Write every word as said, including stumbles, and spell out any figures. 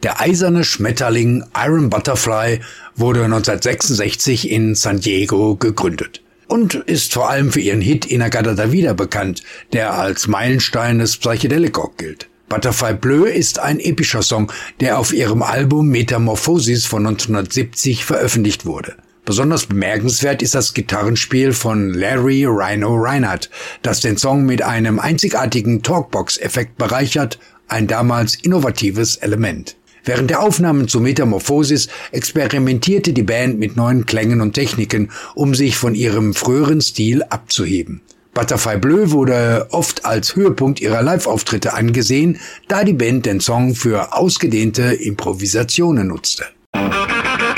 Der eiserne Schmetterling Iron Butterfly wurde neunzehnhundertsechsundsechzig in San Diego gegründet und ist vor allem für ihren Hit In-A-Gadda-Da-Vida bekannt, der als Meilenstein des Psychedelic Rock gilt. Butterfly Bleu ist ein epischer Song, der auf ihrem Album Metamorphosis von neunzehnhundertsiebzig veröffentlicht wurde. Besonders bemerkenswert ist das Gitarrenspiel von Larry Rhino Reinhardt, das den Song mit einem einzigartigen Talkbox-Effekt bereichert, ein damals innovatives Element. Während der Aufnahmen zu Metamorphosis experimentierte die Band mit neuen Klängen und Techniken, um sich von ihrem früheren Stil abzuheben. Butterfly Bleu wurde oft als Höhepunkt ihrer Live-Auftritte angesehen, da die Band den Song für ausgedehnte Improvisationen nutzte.